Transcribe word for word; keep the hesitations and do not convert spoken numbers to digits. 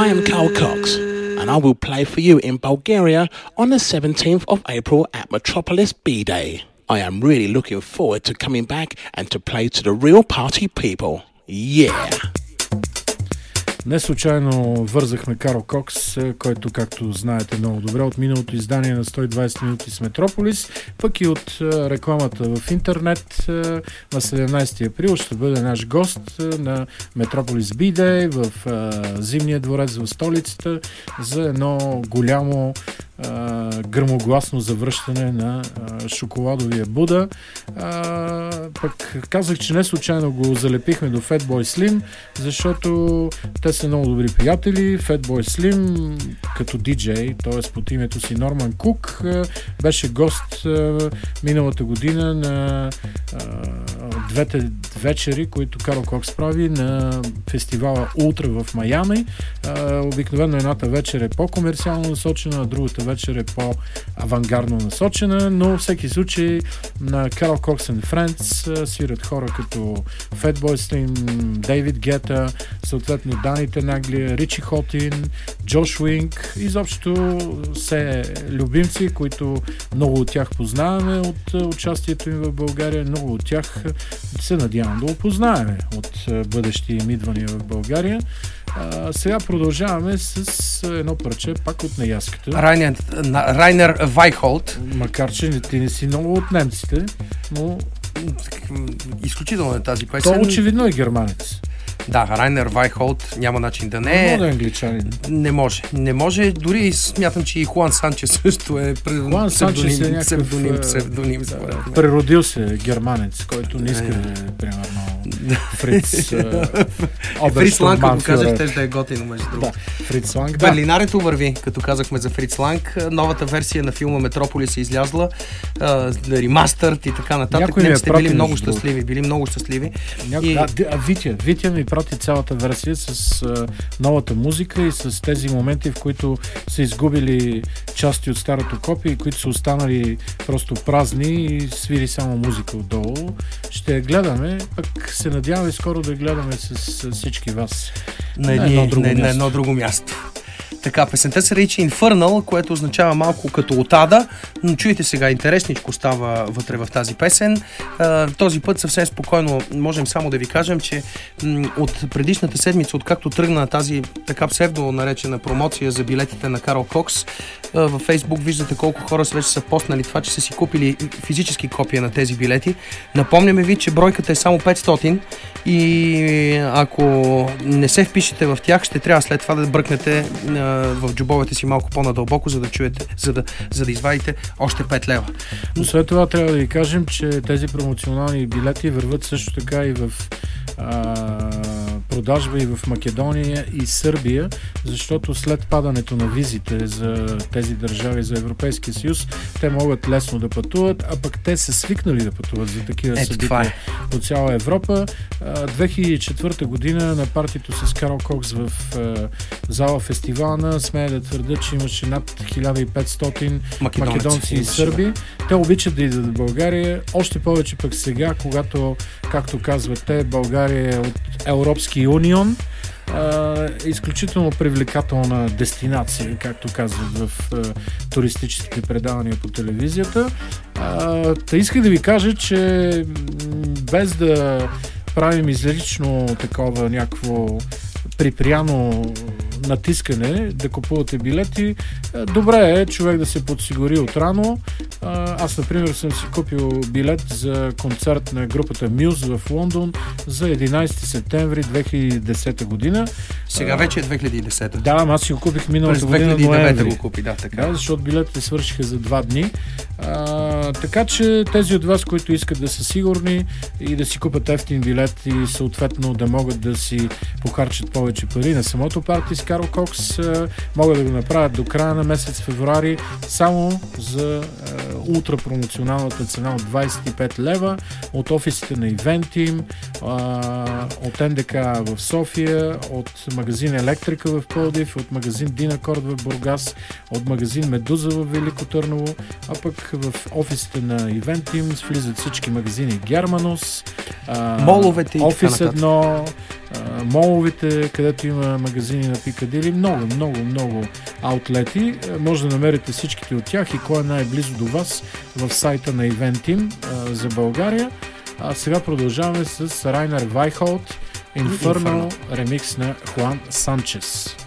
I am Carl Cox, and I will play for you in Bulgaria on the seventeenth of April at Metropolis B-Day. I am really looking forward to coming back and to play to the real party people. Yeah! Не случайно вързахме Карл Кокс, който, както знаете много добре, от миналото издание на сто и двайсет минути с Метрополис, пък и от рекламата в интернет. На седемнайсети април ще бъде наш гост на Метрополис B-Day в Зимния дворец в столицата за едно голямо гръмогласно завръщане на а, шоколадовия Буда. А, пък казах, че не случайно го залепихме до Fatboy Slim, защото те са много добри приятели. Fatboy Slim като диджей, т.е. под името си Норман Кук, а, беше гост а, миналата година на а, двете вечери, които Карл Кокс прави на фестивала Ултра в Майами. А, обикновено едната вечер е по-комерциално насочена, а другата вечер е по-авангардно насочена, но всеки случай на Carl Cox and Friends свират хора като Fatboy Slim, Дейвид Гета, съответно Дани Тенаглия, Ричи Хотин, Джош Уинг, изобщо все любимци, които много от тях познаваме от участието им в България, много от тях се надявам да опознаеме от бъдещи им идвания в България. А, сега продължаваме с едно парче, пак от неяската. Райнер, Райнер Вайхолт. Макар че ти не си много от немците, но... Изключително е тази песен. То очевидно е германец. Да, Райнер Вайхолт няма начин да не е. Не може да е англичанин. Не може. Не може. Дори смятам, че и Хуан Санчес също е Хуан Санчес е някакъв псевдоним. псевдоним да, преродил се германец, който не иска да е, примерно, Фриц Фриц Ланг, ако кажеш, теж да е готино, между другото. Да, Фриц Ланг, да. Берлинарето върви, като казахме за Фриц Ланг. Новата версия на филма Метрополис е излязла. Ремастър и така нататък. Немците били много щастливи. Били много щастливи. Няко... И... А, Витя, Витя ми прати цялата версия с а, новата музика и с тези моменти, в които са изгубили части от старото копие, които са останали просто празни и свири само музика отдолу. Ще я гледаме, пък се надяваме скоро да гледаме с, с всички вас на, на, едно, друго на, на едно друго място. Така, песента се речи Infernal, което означава малко като от ада, но чуйте сега, интересничко става вътре в тази песен. Този път съвсем спокойно можем само да ви кажем, че от предишната седмица, откакто тръгна тази така псевдо наречена промоция за билетите на Карл Кокс, във Фейсбук виждате колко хора вече са постнали това, че са си купили физически копия на тези билети. Напомняме ви, че бройката е само петстотин и ако не се впишете в тях, ще трябва след това да бръкнете в джобовете си малко по-надълбоко, за да чуете, за да, за да извадите още пет лева. Но след това трябва да ви кажем, че тези промоционални билети върват също така и в а, продажба и в Македония и Сърбия, защото след падането на визите за тези държави за Европейския съюз, те могат лесно да пътуват, а пък те са свикнали да пътуват за такива Ето, събития е. по цяла Европа. две хиляди и четвърта година на партито с Карл Кокс в а, зала Фестивална, смея да твърда, че имаше над хиляда и петстотин Македонци, македонци и сърби. Да. Те обичат да идват в България, още повече пък сега, когато, както казват те, България е от Европски юнион, Uh, изключително привлекателна дестинация, както казват в uh, туристическите предавания по телевизията. Uh, та исках да ви кажа, че без да правим излично такова някакво припряно натискане да купувате билети, добре е човек да се подсигури отрано. Аз, например, съм си купил билет за концерт на групата Muse в Лондон за единайсети септември две хиляди и десета година. Сега вече е две хиляди и десета. Да, аз си го купих миналата През година две хиляди и девета ноември. го купи, да, така. Да, защото билетите свършиха за два дни. А, така че тези от вас, които искат да са сигурни и да си купат ефтин билет и съответно да могат да си похарчат повече пари на самото парти с Карл Кокс, могат да го направят до края на месец февруари само за ултрапромоционалната цена от двайсет и пет лева от офисите на Eventim, от Н Д К в София, от магазин Електрика в Пловдив, от магазин Динакорд в Бургас, от магазин Медуза в Велико Търново, а пък в офисите на Eventim влизат всички магазини Германус, моловете и Офис едно, моловете, където има магазини на Пикадили. Много, много, много аутлети. Може да намерите всичките от тях и кой е най-близо до вас в сайта на Eventim за България. А сега продължаваме с Райнер Вайхолт, Infernal, ремикс на Хуан Санчес.